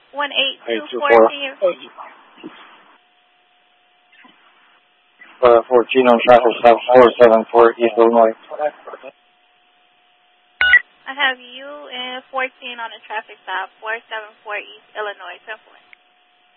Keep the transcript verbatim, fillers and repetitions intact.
one eight two four. Uh, fourteen on traffic stop four seven four East Illinois. I have you and fourteen on the traffic stop four seven four East Illinois. ten four.